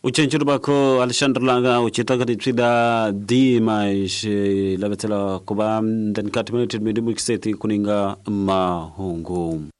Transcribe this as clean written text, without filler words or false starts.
Uchenchuru bako Alexander Langa uchitaka tipsida di mais lavetela kuba mdanikati minuti midimu kiseti kuninga mahungu.